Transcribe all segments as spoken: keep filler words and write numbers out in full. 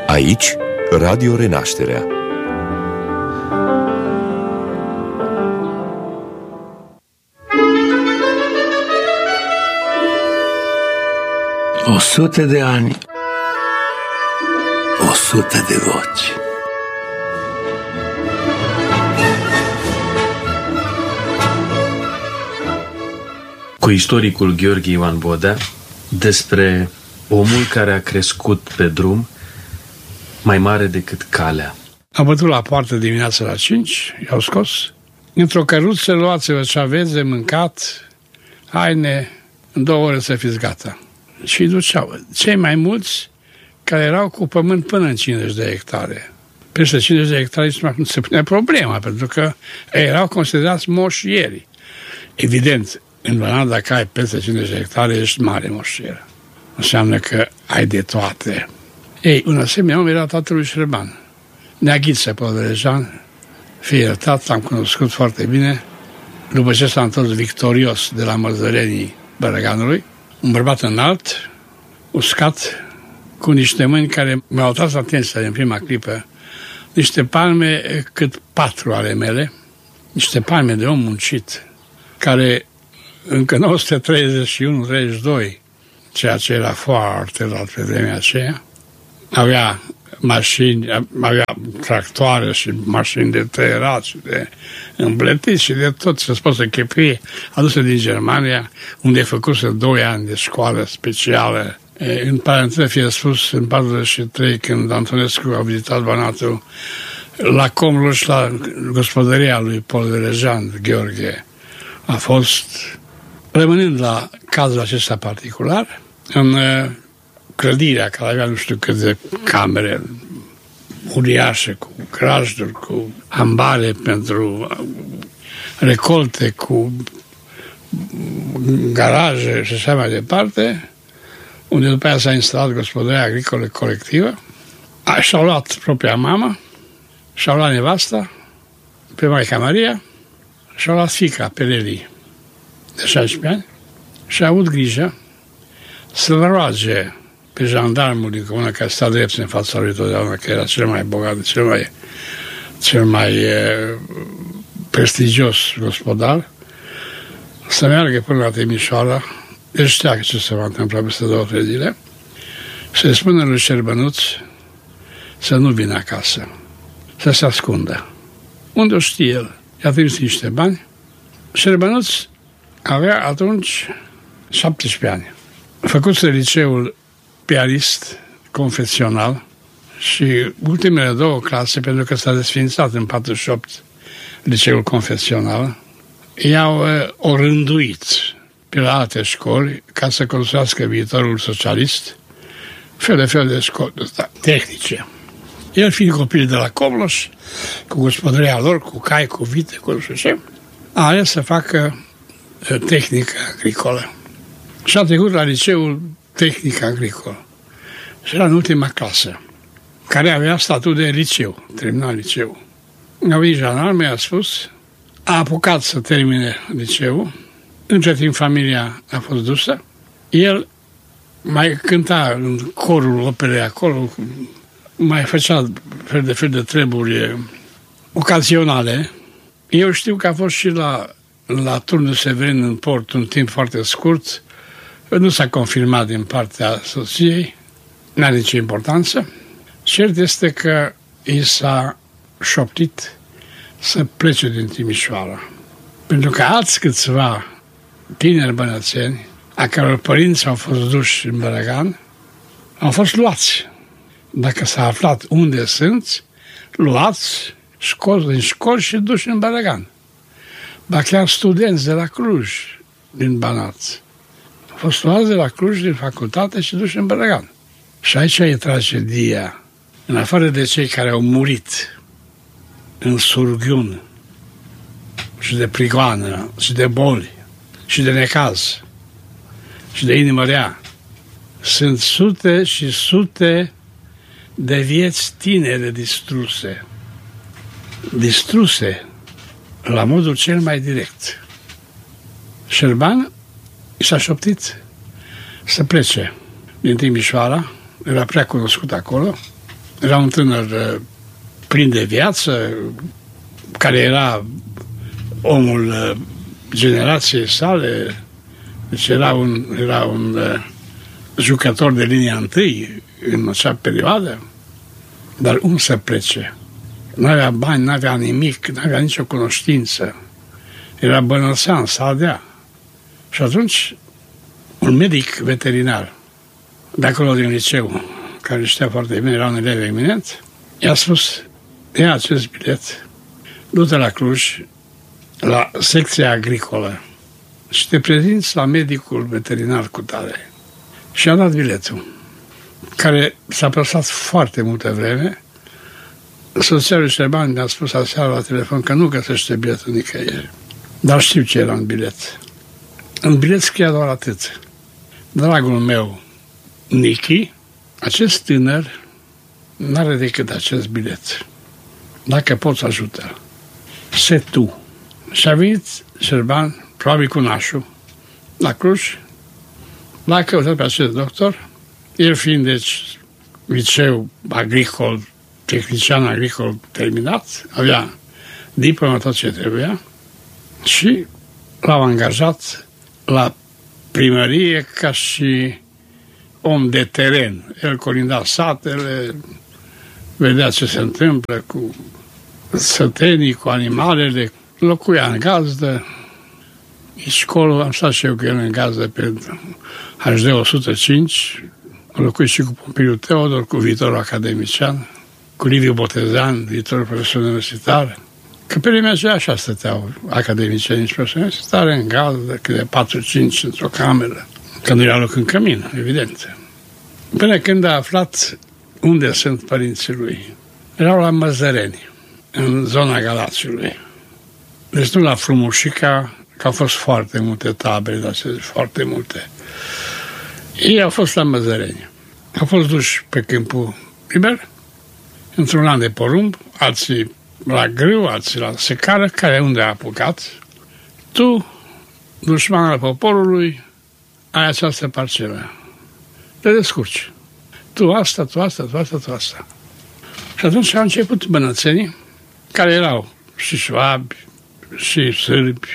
Aici, Radio Renașterea. O sută de ani, o sută de voci. Cu istoricul Gheorghe Ioan Bodea despre omul care a crescut pe drum mai mare decât calea. Am bătut la poartă dimineața la cinci, i-au scos. Într-o căruță, luați-vă ce aveți de mâncat, haine, în două ore să fiți gata. Și îi duceau. Cei mai mulți care erau cu pământ până în cincizeci de hectare. Peste cincizeci de hectare nu se punea problema, pentru că erau considerați moșieri. Evident, în Banat, dacă ai peste cincizeci de hectare, ești mare moșier. Înseamnă că ai de toate. Ei, un asemenea om era tatălui Șerban. Neaghiță Podelejan, fie iertat, l-am cunoscut foarte bine, după ce s-a întors victorios de la mărzărenii Bărăganului, un bărbat înalt, uscat, cu niște mâini care mi-au atras atenția în prima clipă, niște palme cât patru ale mele, niște palme de om muncit, care încă în nouăsprezece treizeci și unu treizeci și doi, ceea ce era foarte rar pe vremea aceea, avea mașini, avea tractoare și mașini de tăierat și de îmbletit și de tot ce se poate chepui, aduse din Germania, unde făcuse doi ani de școală specială. În paranteză fie spus, în patruzeci și trei, când Antonescu a vizitat Banatul, la Comluș, la gospodăria lui Podelejan, Gheorghe, a fost, rămânând la cazul acesta particular, în clădirea care avea nu știu cât de camere uriașe, cu grajduri, cu ambare pentru recolte, cu garaje și așa mai departe, unde după aia s-a instalat gospodăria agricolă colectivă. Și-au luat propria mamă, și-au luat nevasta, pe Maica Maria, și-au luat fiica pe Leli, de șaisprezece ani, și a avut grijă să-l roage pe jandarmul din comună, care sta drept în fața lui totdeauna, că era cel mai bogat, cel mai, cel mai e, prestigios gospodar, să meargă până la Timișoara, el știa că ce se va întâmpla peste două, trei zile, să-i spună lui Șerbănuț să nu vină acasă, să se ascundă. Unde o știe el? I-a trimis niște bani. Șerbănuț avea atunci șaptesprezece ani. Făcuse liceul piarist confesional și ultimele două clase, pentru că s-a desființat în patruzeci și opt liceul confesional, i-au uh, orânduit pe la alte școli ca să construiască viitorul socialist, fel de fel de școli da, tehnice. El fiind copil de la Comloș, cu gospodăria lor, cu cai, cu vite, cu nu știu ce, a ales să facă uh, tehnică agricolă. Și a trecut la liceul tehnic agricol. Și era în ultima clasă, care avea statut de liceu, termina liceu. A venit jandarmul, i-a spus, a apucat să termine liceul, între timp familia a fost dusă, el mai cânta în corul operei acolo, mai făcea fel de fel de treburi ocazionale. Eu știu că a fost și la, la Turnul Severin în port un timp foarte scurt, nu s-a confirmat din partea soției, n-are nicio importanță. Cert este că i s-a șoptit să plece din Timișoara. Pentru că alți câțiva tineri bănățeni, a căror părinți au fost duși în Bărăgan, au fost luați. Dacă s-a aflat unde sunt, luați, scoși din școli și duși în Bărăgan. Ba chiar studenți de la Cluj, din Banat, au fost luați de la Cluj din facultate și duși în Bărăgan. Și aici e tragedia. În afară de cei care au murit în surghiun și de prigoană și de boli și de necaz și de inimă rea, sunt sute și sute de vieți tinere distruse. Distruse la modul cel mai direct. Șerban i s-a șoptit să plece din Timișoara, era prea cunoscut acolo, Era un tânăr plin de viață, care era omul generației sale, deci era un, era un jucător de linia întâi în acea perioadă, dar unde să plece? N-avea bani, n-avea nimic, n-avea nicio cunoștință. Era bănățean, Saldea. Și atunci, un medic veterinar, de acolo din liceu, care știa foarte bine, era un elev eminent, i-a spus, ia acest bilet, du-te la Cluj, la secția agricolă și te prezinți la medicul veterinar cu tare. Și a dat biletul, care s-a păstrat foarte multă vreme. Soția lui Șerban mi-a spus aseară la telefon că nu găsește biletul nicăieri. Dar știu ce era în bilet. În bilet scria doar atât. Dragul meu, Nichi, acest tânăr n-are decât acest bilet. Dacă poți, ajută. Se tu. Și a venit Șerban, probabil cu nașul, la Cluj, l-a căutat pe acest doctor, el fiind, deci, liceu agricol, tehnician agricol terminat, avea diploma, tot ce trebuia, și l-au angajat la primărie ca și om de teren. El colinda satele, vedea ce se întâmplă cu sătenii, cu animalele, locuia în gazdă. Nici acolo am stat și eu cu el în gazdă pe H D o sută cinci, am locuit și cu Pompiliu Teodor, cu viitorul academician, cu Liviu Botezan, viitorul profesor universitar. Că pe lumea aceea așa stăteau academicieni și profesori universitare în gazdă, câte patru cinci într-o cameră, că nu era loc în cămin, evident. Până când a aflat unde sunt părinții lui, erau la Măzăreni, în zona Galațiului. Deci nu la Frumușica, că au fost foarte multe tabere, dar foarte multe. Ei au fost la Măzăreni. Au fost duși pe câmpul liber, într-un lan de porumb, alții la grâu, alții la secară, care unde a apucat. Tu, dușmanul poporului, ai această parcelă. Te descurci. Tu asta, tu asta, tu asta, tu asta. Și atunci au început bănățenii, care erau și șvabi, și sârbi,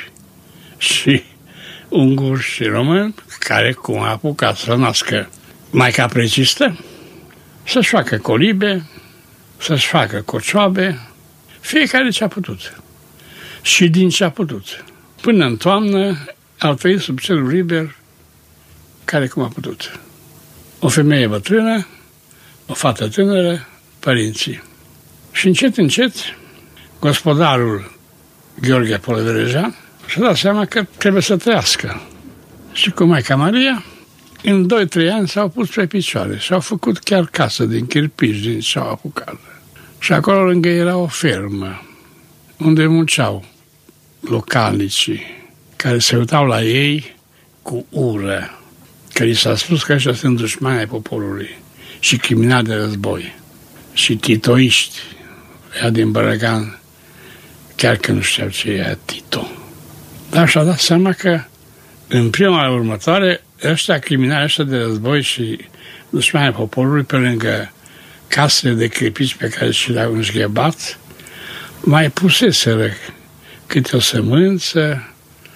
și unguri, și români, care cum a apucat să nască Maica Precistă, să-și facă colibe, să-și facă cocioabe, fiecare ce a putut. Și din ce a putut. Până în toamnă au trăit sub cerul liber, care cum a putut. O femeie bătrână, o fată tânără, părinții. Și încet, încet, gospodarul Gheorghe Polverejan și-a dat seama că trebuie să trăiască. Și cu Maica Maria, în doi trei ani s-au pus pe picioare și au făcut chiar casă din chirpici, din ce-au apucat. Și acolo lângă era o fermă, unde munceau localnicii, care se uitau la ei cu ură, că li s-a spus că ăștia sunt dușmani ai poporului și criminali de război și titoiști, ea din Bărăgan, chiar că nu știau ce e Tito. Dar și-a dat seama că în prima următoare, ăștia criminali, ăștia de război și dușmani ai poporului, pe lângă casele de crepici pe care și le-au înșghebat, mai puseseră câte o sămânță,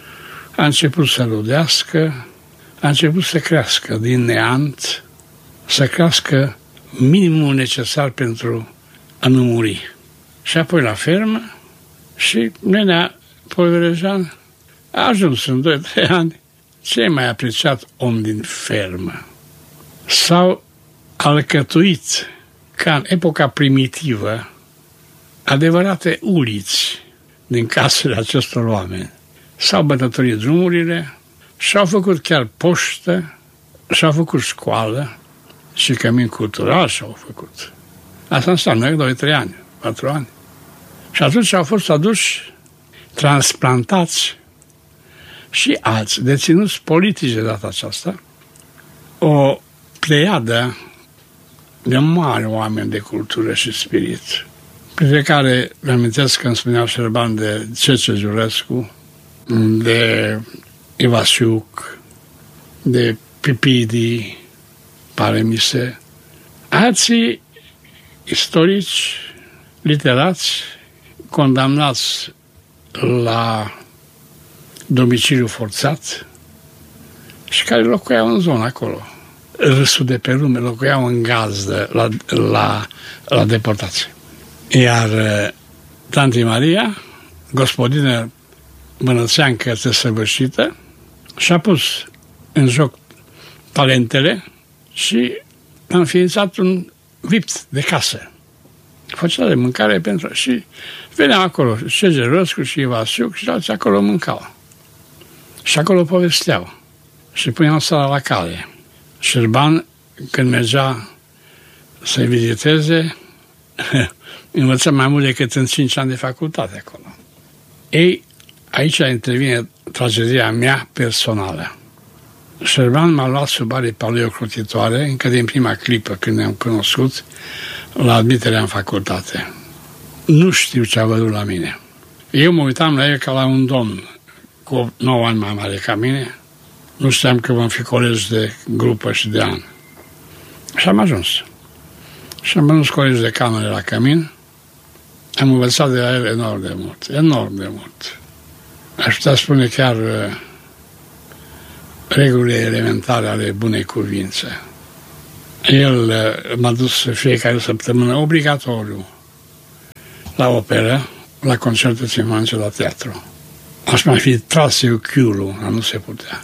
a început să rodească, a început să crească din neant, să crească minimul necesar pentru a nu muri. Și apoi la fermă și nenea Polverejan a ajuns în doi trei ani cel mai apreciat om din fermă. S-au alcătuit ca în epoca primitivă adevărate uliți din casele acestor oameni. S-au bătătorit drumurile și-au făcut chiar poștă, și-au făcut școală și cămin cultural și-au făcut. Asta înseamnă doi trei ani, patru ani. Și atunci au fost aduși, transplantați și alți deținuți politici de data aceasta, o pleiadă de mari oameni de cultură și spirit, printre care îmi amintesc că îmi spuneau Șerban de Cece Giurescu, de Ivasiuc, de Pipidi, pare mi se, alții istorici, literați, condamnați la domiciliu forțat și care locuiau în zona acolo. Râsul de pe lume, locuiau în gazdă la, la, la deportație. Iar tanti Maria, gospodină mănățeancă desăvârșită, și-a pus în joc talentele și a înființat un vipt de casă. Făcea de mâncare pentru... și veneau acolo Șege Răscu și Ivasiuc și alții acolo mâncau. Și acolo povesteau. Și puneau sala la cale. Șerban, când mergea să-i viziteze, învăța mai mult decât în cinci ani de facultate acolo. Ei, aici intervine tragedia mea personală. Șerban m-a luat sub aripa lui ocrotitoare, încă din prima clipă când ne-am cunoscut, la admiterea în facultate. Nu știu ce a văzut la mine. Eu mă uitam la el ca la un domn cu nouă ani mai mare ca mine. Nu știam că vom fi colegi de grupă și de an. Și am ajuns. Și am ajuns colegi de cameră la Cămin. Am învățat de la el enorm de mult. Enorm de mult. Aș putea spune chiar uh, regulile elementare ale bunei cuvințe. El uh, m-a dus fiecare săptămână obligatoriu la operă, la concerte simfonice, la teatru. Aș mai fi tras eu chiulul, dar nu se putea.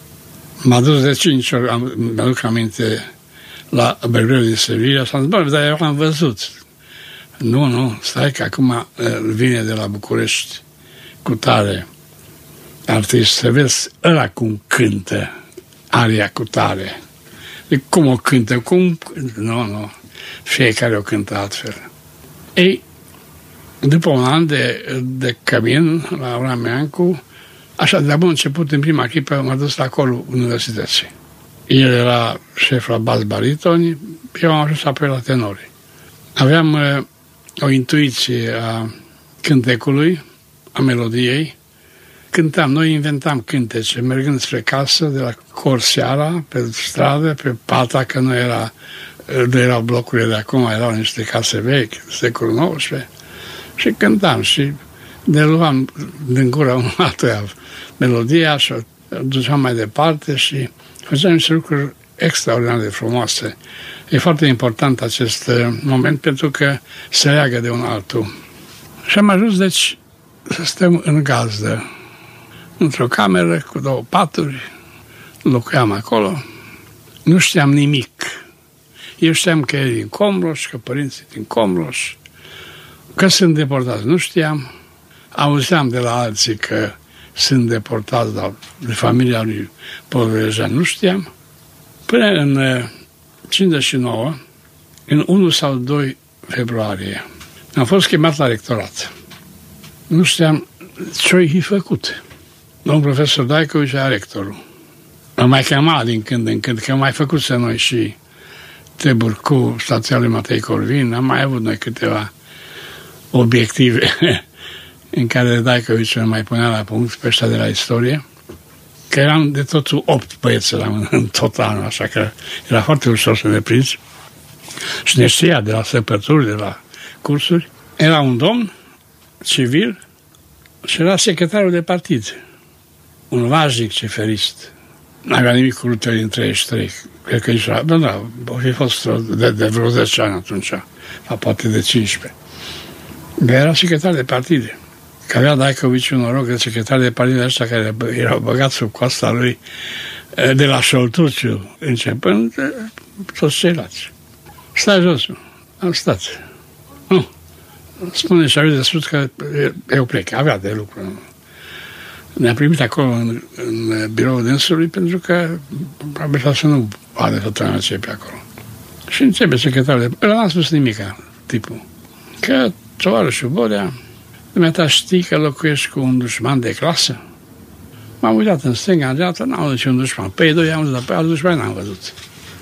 M-a dus de cinci ori, am, mi-aduc aminte, la Belgrad din Sevilla și am zis, bă, dar eu am văzut. Nu, nu, stai că acum vine de la București cu tare artist, să vezi ăla cum cântă aria cu tare. De cum o cântă, cum... Nu, nu, fiecare o cântă altfel. Ei, după un an de, de Cămin la Rameancu, așa, de-a bun început, în prima clipă, m-a dus la Colul Universității. El era șef la bas baritoni, eu am ajuns apoi la tenori. Aveam uh, o intuiție a cântecului, a melodiei. Cântam, noi inventam cântece, mergând spre casă, de la cor seara, pe stradă, pe pata, că nu era, nu erau blocurile de acum, erau niște case vechi, secolul nouăsprezece, și cântam și ne luam din gura un altuia melodia și o duceam mai departe și făceam niște lucruri extraordinar de frumoase. E foarte important acest moment pentru că se leagă de un altul. Și am ajuns, deci, să stăm în gazdă, într-o cameră cu două paturi, locuiam acolo, nu știam nimic. Eu știam că e din Comroș, că părinții din Comroș, că sunt deportați, nu știam. Auzeam de la alții că sunt deportați, dar de familia lui Povelejan nu știam. Până în cincizeci și nouă, în unu sau doi februarie, am fost chemat la rectorat. Nu știam ce-i fi făcut. Domnul profesor Daicovici era rectorul. Mă mai chema din când în când, că am mai făcut să noi și treburi cu stația lui Matei Corvin, am mai avut noi câteva obiective în care Daicovici mă mai punea la punct pe ăștia de la istorie, că eram de totul opt băieți în, în tot anul, așa că era foarte ușor să ne prinzi. Și ne știa de la săpături, de la cursuri. Era un domn civil și era secretarul de partid. Un vașnic ciferist. N-avea nimic cu rutele din treizeci și trei. Cred că nici la... Da, da, o fi fost de, de vreo zece ani atunci, la poate de cincisprezece. Dar era secretar de partid. Că avea Daicovici un noroc de secretar de partid ăștia care erau băgați sub coasta lui de la Șoltuciu, începând toți ceilalți. Stai jos, mă. Am stat. Nu. Spune și de sus că eu plec. Avea de lucru. Ne-a primit acolo în, în biroul dânsului pentru că probabil să nu are să trăiască pe acolo. Și începe secretarul de... Ăla n-a spus nimica, tipul. Că tovarășul Bodea, dumneata știi că locuiești cu un dușman de clasă? M-am uitat în stânga, în dreapta, n-am văzut un dușman. Pe ei doi am văzut, dar pe alți dușmani n-am văzut.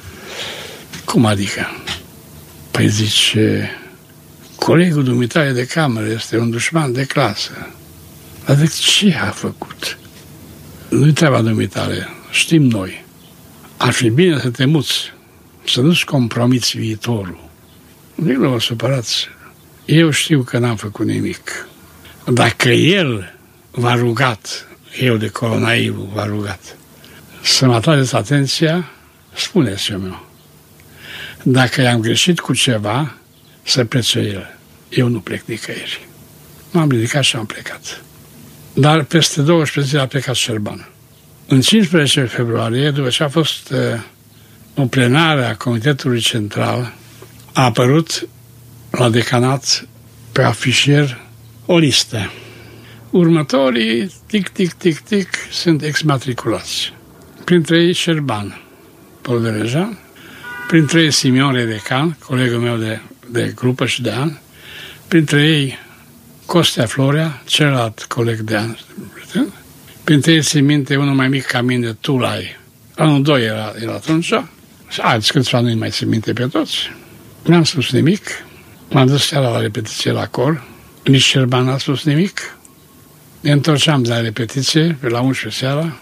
Cum adică? Păi zice, colegul dumitare de cameră este un dușman de clasă. Dar de ce a făcut? Nu-i treaba dumitare, știm noi. Ar fi bine să te muți, să nu-ți compromiți viitorul. Zic, nu vă supărați. Eu știu că n-am făcut nimic. Dacă el v-a rugat, eu de colo naiv v-a rugat, să mă atrageți atenția, spuneți-o meu. Dacă i-am greșit cu ceva, să plece el. Eu nu plec nicăieri. M-am ridicat și am plecat. Dar peste douăsprezece zile a plecat Șerban. În cincisprezece februarie, după ce a fost uh, o plenară a Comitetului Central, a apărut la decanat pe afișier o listă. Următorii, tic, tic, tic, tic, sunt exmatriculați. Printre ei Șerban, Polvelejan, printre ei Simion Redecan, colegul meu de, de grupă și de an, printre ei Costea Florea, celălalt coleg de an, printre ei țin minte unul mai mic ca mine, Tulai. Anul doi era, era atunci, și alți câțiva nu-i mai țin minte pe toți. N-am spus nimic, m-am dus seara la repetiție la cor, nici Șerban n-a spus nimic, ne întorceam de la repetiție, pe la unsprezece seara,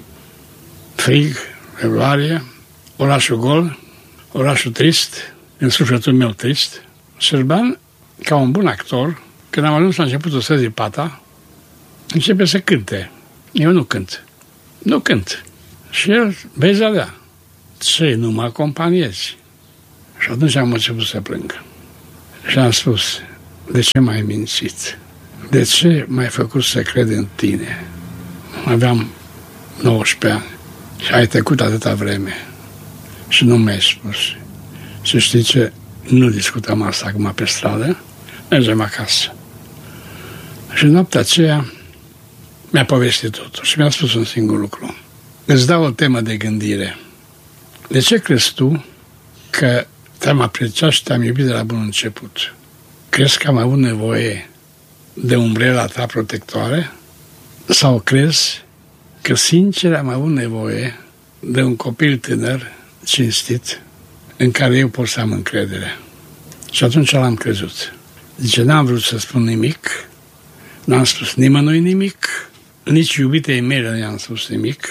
frig, februarie, orașul gol, orașul trist, în sufletul meu trist. Șerban, ca un bun actor, când am ajuns la începutul străzii Pata, începe să cânte. Eu nu cânt. Nu cânt. Și el, vezi avea. Ce, nu mă acompaniezi? Și atunci am început să plâng. Și am spus, de ce m-ai mințit? De ce m-ai făcut să cred în tine? Aveam nouăsprezece ani și ai trecut atâta vreme și nu mi-ai spus. Și știi ce? Nu discutăm asta acum pe stradă, mergem acasă. Și noaptea aceea mi-a povestit totul și mi-a spus un singur lucru. Îți dau o temă de gândire. De ce crezi tu că te-am apreciat și te-am iubit de la bun început? Crezi că am avut nevoie de umbrela ta protectoare? Sau crezi că sincer am avut nevoie de un copil tânăr, cinstit, în care eu pot să am încredere? Și atunci l-am crezut. Zice, n-am vrut să spun nimic, n-am spus nimănui nimic, nici iubitei mele nu i-am spus nimic,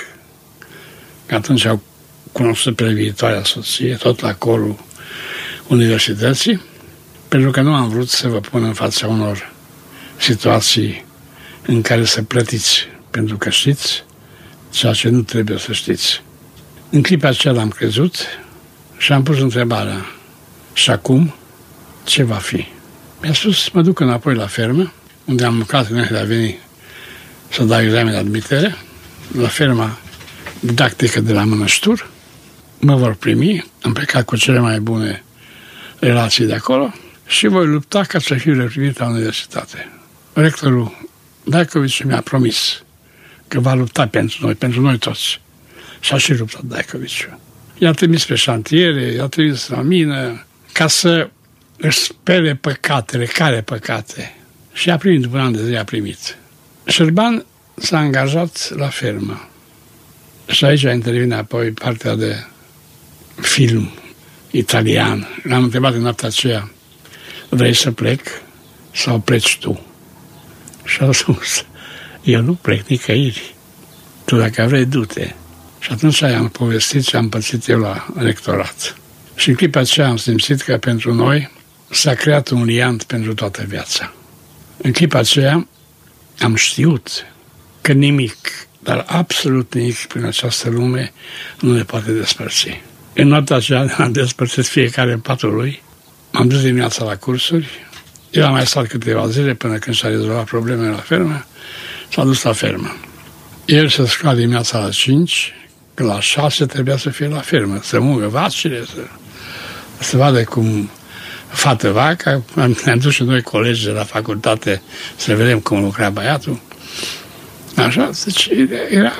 că atunci au cunoscut pe viitoarea soție, tot la corul universității, pentru că nu am vrut să vă pun în fața unor situații în care să plătiți, pentru că știți ceea ce nu trebuie să știți. În clipa aceea l-am crezut și am pus întrebarea, și acum ce va fi? Mi-a spus, mă duc înapoi la fermă, unde am lucrat înainte de a veni să dau examen de admitere, la ferma didactică de la Mănăștur, mă vor primi, am plecat cu cele mai bune relații de acolo și voi lupta ca să fiu reprimit la universitate. Rectorul Daicovici mi-a promis că va lupta pentru noi, pentru noi toți. Și a și luptat Daicovici. I-a trimis pe șantiere, i-a trimis la mină, ca să își spere păcatele, care păcate. Și a primit, după un an de zi, a primit. Șerban s-a angajat la fermă. Și aici intervine apoi partea de film italian. L-am întrebat în noaptea aceea, vrei să plec sau pleci tu? Și a spus, eu nu plec nicăieri. Tu dacă vrei, du-te. Și atunci i-am povestit ce am pățit eu la rectorat. Și în clipa aceea am simțit că pentru noi s-a creat un liant pentru toată viața. În clipa aceea am știut că nimic, dar absolut nimic prin această lume nu ne poate despărți. În noaptea aceea am despărțit fiecare în patul lui, m-am dus dimineața la cursuri, el a mai stat câteva zile până când și-a rezolvat problemele la fermă, s-a dus la fermă. El se scoa dimineața la cinci, că la șase trebuia să fie la fermă, să mungă vacile, să, să vadă cum fată vaca. Ne-am dus și noi colegi de la facultate să vedem cum lucra băiatul. Așa, deci era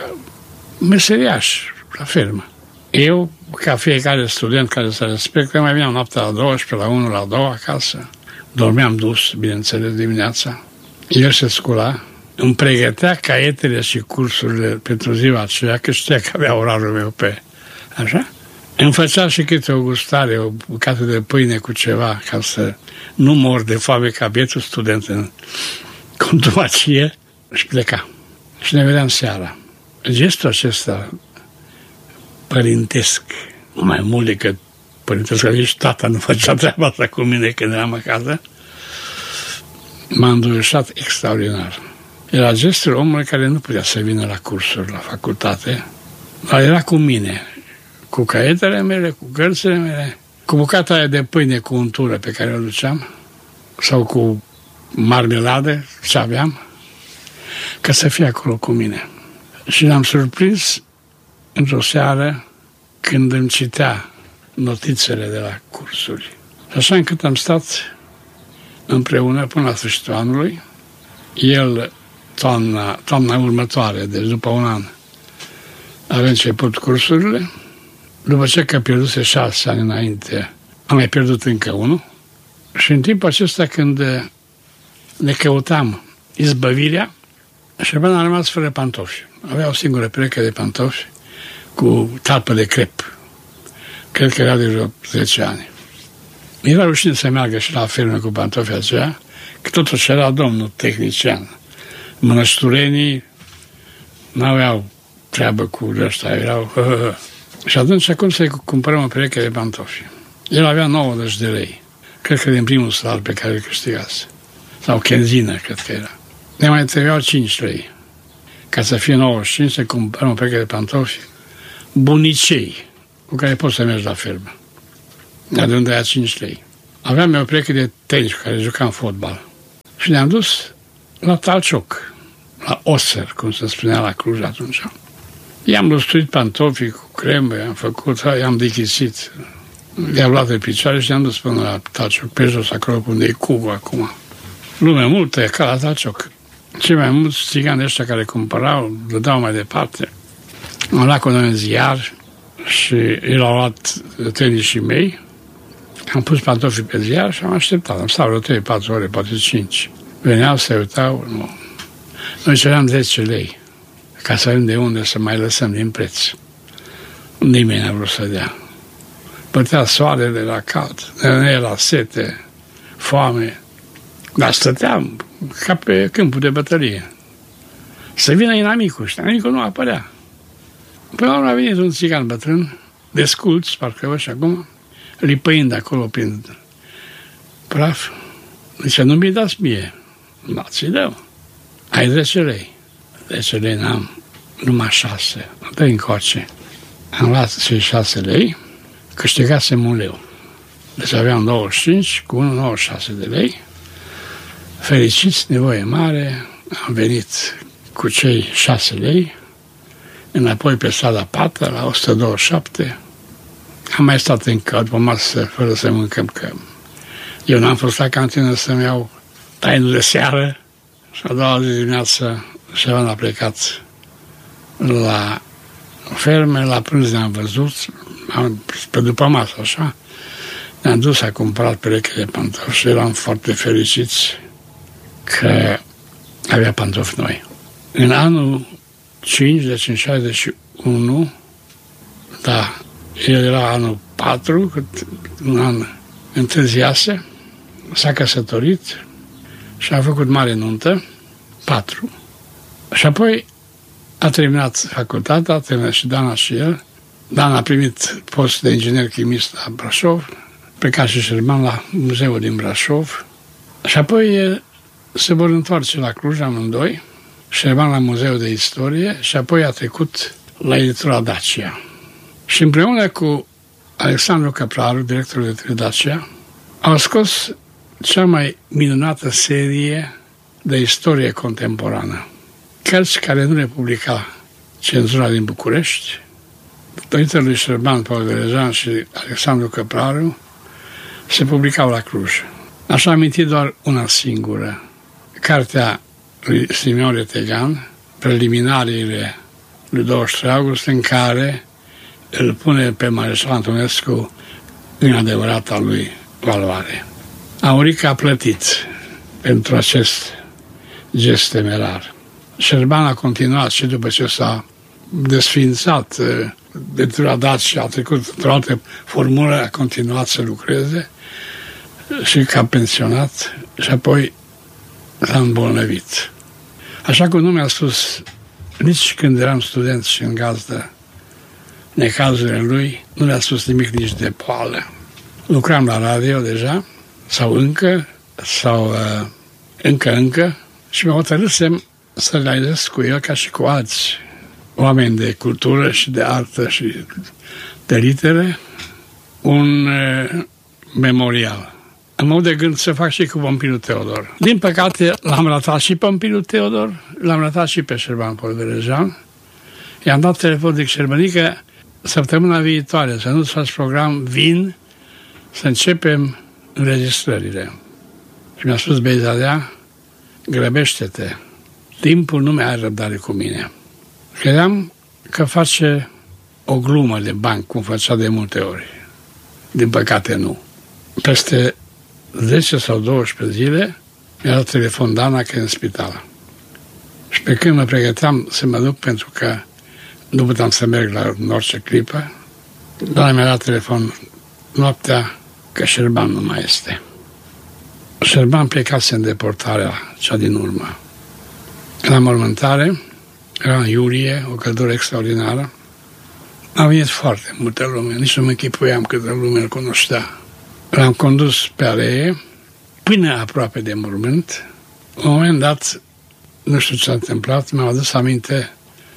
meseriaș la fermă. Eu, ca fiecare student care se respectă, mai veneam noaptea la douăsprezece, la unu, la două acasă. Dormeam dus, bineînțeles, dimineața. El se scula, îmi pregătea caietele și cursurile pentru ziua aceea, că știa că avea orarul meu pe... Așa? Îmi făcea și câte o gustare, o bucată de pâine cu ceva, ca să nu mor de foame ca bietul student în contumacie, și pleca. Și ne vedeam seara. Gestul acesta părintesc, mai mult decât părintele, că nici tata nu făcea treaba asta cu mine când eram acasă, m-a înduioșat extraordinar. Era gestul omului care nu putea să vină la cursuri, la facultate, dar era cu mine, cu caietele mele, cu cărțile mele, cu bucata aia de pâine cu untură pe care o duceam, sau cu marmelade, ce aveam, ca să fie acolo cu mine. Și l-am surprins într-o seară când îmi citea notițele de la cursuri. Așa încât am stat împreună până la sfârșitul anului. El, toamna, toamna următoare, deci după un an, avea început cursurile. După ce că pierduse șase ani înainte, am mai pierdut încă unul. Și în timpul acesta, când ne căutam izbăvirea, Șerban a rămas fără pantofi. Avea o singură pereche de pantofi cu talpă de crep. Cred că era de vreo zece ani. Mi-era rușine să meargă și la fermă cu pantofii aceia, că totuși era domnul tehnician. Mănășturenii n-aveau treabă cu ăștia, erau... Hă, hă, hă. Și atunci, cum să-i cumpărăm o pereche de pantofi? El avea nouăzeci de lei. Cred că din primul salar pe care îl câștigase. Sau chenzină, cred că era. Ne mai trebuiau cinci lei. Ca să fie nouăzeci și cinci, să cumpărăm o pereche de pantofi bunicei, cu care poți să mergi la fermă. De unde aia cinci lei. Aveam eu o pereche de tenis cu care jucam fotbal. Și ne-am dus la Talcioc, la Oser, cum se spunea la Cluj atunci. I-am lustruit pantofii cu cremă, i-am făcut, i-am dechisit, i-am luat de picioare și ne-am dus până la Talcioc, pe jos, acolo unde e Cugu acum. Lume multă, e ca la Talcioc. Cei mai mulți țigani ăștia care cumpărau, dădeau mai departe. Am luat cu noi în ziar și el a luat tenisii mei. Am pus pantofii pe ziar și am așteptat. Am stat vreo trei patru ore, poate cinci. Veneau, se uitau, nu. Noi ceream zece lei, ca să avem de unde să mai lăsăm din preț. Nimeni n-a vrut să dea. Bătea soarele la cald, ne la sete, foame. Dar stăteam ca pe câmpul de bătălie. Să vină inamicul și inamicul nu apărea. Până la urmă a venit un țigan bătrân, desculți, parcă văd și acum, lipăind acolo prin praf. Zice, nu mi-i dați mie. Da, ți-i dau. Ai zece lei. zece lei n-am, numai șase. Dă-i încoace. Am luat cei șase lei, câștigasem un leu. Deci aveam douăzeci și cinci cu unul nouăzeci și șase de lei. Fericiți, nevoie mare, am venit cu cei șase lei, înapoi pe strada Pată, la o sută douăzeci și șapte. Am mai stat încă după masă, fără să mâncăm, că eu n-am fost la cantină să-mi iau tainul de seară. Și a doua zi dimineață Șerban a plecat la ferme, la prânz ne-am văzut, am, pe după masă, așa. Ne-am dus, a cumpărat pereche de pantofi și eram foarte fericiți că avea pantofi noi. În anul cinci, deci în șaizeci și unu, da, el era anul patru, cât un an întârziase, s-a căsătorit și a făcut mare nuntă, patru. Și apoi a terminat facultatea, a terminat și Dana și el. Dana a primit post de inginer chimist la Brașov, pleca și Șerban la muzeul din Brașov. Și apoi se vor întoarce la Cluj amândoi, Șerban la muzeul de istorie și apoi a trecut la editura Dacia. Și împreună cu Alexandru Căpraru, directorul de Dacia, au scos cea mai minunată serie de istorie contemporană. Cărți care nu le publica cenzura din București, datorită lui Șerban, Paul Gărejan și Alexandru Căpraru, se publicau la Cluj. Așa aminti doar una singură, cartea lui Simeon Retegan, Preliminariile lui douăzeci și trei august, în care îl pune pe Mareșal Antonescu în adevărata lui valoare. Aurica a plătit pentru acest gest temerar. Șerban a continuat și după ce s-a desființat editura Dacia, a trecut într-o altă formulă, a continuat să lucreze și ca pensionat și apoi s-a îmbolnăvit. Așa cum nu mi-a spus nici când eram student și în gazdă necazurile lui, nu le-a spus nimic nici de boală. lucram la radio deja, sau încă, sau uh, încă, încă, și mă hotărâsem să realizez cu el, ca și cu alți oameni de cultură și de artă și de litere, un uh, memorial. Am avut de gând să fac și cu Pompiliu Teodor. Din păcate, l-am ratat și Pompiliu Teodor, l-am ratat și pe Șerban Polverejan. I-am dat telefon, zic, Șerbănică, săptămâna viitoare, să nu-ți faci program, vin să începem înregistrările. Și mi-a spus Beizadea, grăbește-te, timpul nu mai are răbdare cu mine. Credeam că face o glumă de banc, cum făcea de multe ori. Din păcate nu. Peste zece sau douăsprezece zile mi-a dat telefon Dana că e în spital. Și pe când mă pregăteam să mă duc, pentru că nu puteam să merg la în orice clipă, Dana mi-a dat telefon noaptea că Șerban nu mai este. Șerban plecase în deportarea cea din urmă. La mormântare, era în iulie, o căldură extraordinară. A venit foarte multă lume, nici nu mă închipuiam câtă lume îl cunoștea. L-am condus pe alee, până aproape de mormânt. La un moment dat, nu știu ce s-a întâmplat, mi-am adus aminte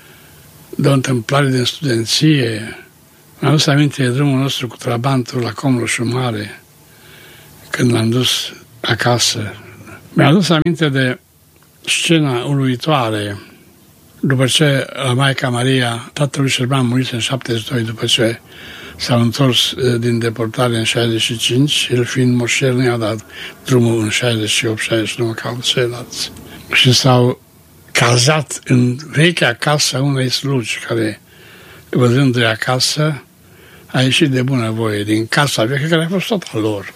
de o întâmplare din studenție. Mi-am adus aminte de drumul nostru cu trabantul la Comloșul Mare, când l-am dus acasă. Mi-am adus aminte de scena uluitoare, după ce la Maica Maria, tatăl lui Șerban murise în șaptezeci și doi, după ce s-a întors din deportare în șaizeci și cinci, el fiind moșer, nu i-a dat drumul în șaizeci și opt șaizeci și nouă ca ceilalți. Și s-au cazat în vechea casă a unei slugi, care, văzându-i acasă, a ieșit de bunăvoie din casa veche, care a fost tot a lor.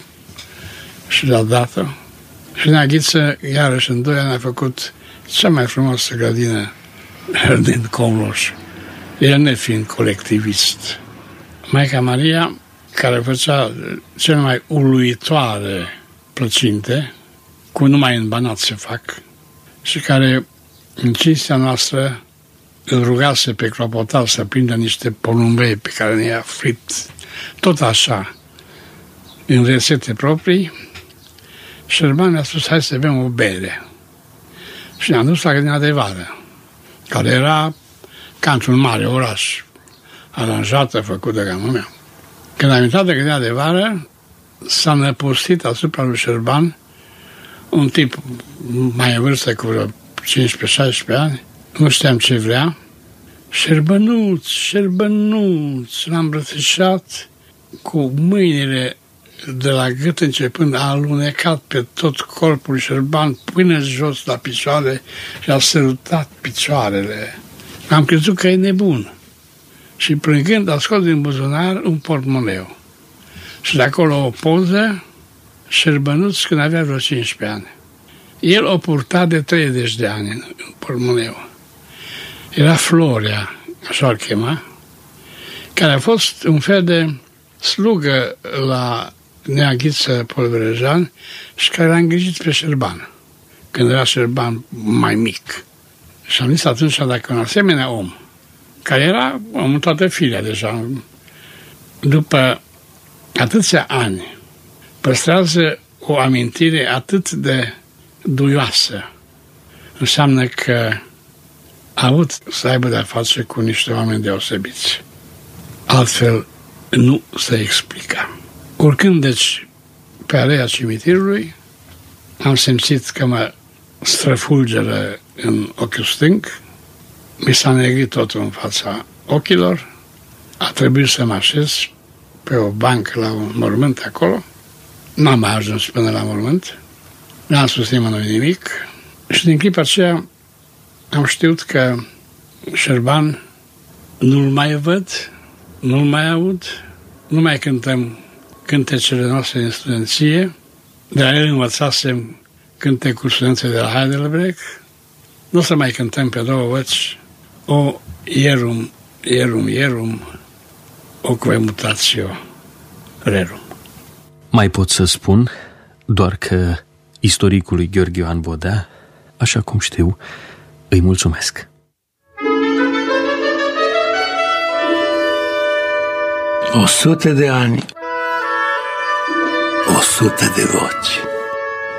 Și le-a dat-o. Și Nea Ghiță, iarăși în doi ani, a făcut cea mai frumoasă grădină din Comloș, el nefiind colectivist. Maica Maria, care făcea cele mai uluitoare plăcinte, cum numai în Banat se fac, și care, în cinstea noastră, îl rugase pe clopotar să prindă niște porumbei pe care ne-i-a fript, tot așa, în rețete proprii. Șerban mi-a spus, hai să bem o bere. Și ne-am dus la grădina de vară, care era ca într-un mare oraș, aranjată, făcută ca lumea. Când am intrat de grădina de vară, s-a năpustit asupra lui Șerban un tip mai în vârstă, cu vreo cincisprezece șaisprezece ani, nu știam ce vrea. Șerbănuț, Șerbănuț, l-am îmbrățișat cu mâinile de la gât începând, a alunecat pe tot corpul Șerban până jos la picioare și a sărutat picioarele. Am crezut că e nebun. Și plângând a scos din buzunar un portmoneu. Și de acolo o poză, Șerbănuț, când avea vreo cincisprezece ani. El o purta de treizeci de ani în portmoneu. Era Florea, așa o chema, care a fost un fel de slugă la Nea Ghiță Polverejan și care a îngrijit pe Șerban, când era Șerban mai mic. Și am zis atunci, dacă un asemenea om, care era om în toată firea deja, după atâția ani, păstrează o amintire atât de duioasă, înseamnă că a avut să aibă de-a face cu niște oameni deosebiți. Altfel nu se explica. Urcând, deci, pe aleea cimitirului, am simțit că mă străfulgeră în ochiul stâng, mi s-a negrit totul în fața ochilor, a trebuit să mă așez pe o bancă la un mormânt acolo, n-am mai ajuns până la mormânt, n-am spus nimănui nimic și din clipa aceea am știut că Șerban nu-l mai văd, nu-l mai aud, nu mai cântăm cântecele noastre din studenție, de la el învățasem cântecul studenței de la Heidelberg, nu o să mai cântăm pe două voci, o ierum, ierum, ierum, o quemutatio rerum. Mai pot să spun doar că istoricului Gheorghe Ioan Vodea, așa cum știu, îi mulțumesc. O sută de ani o sută de voci.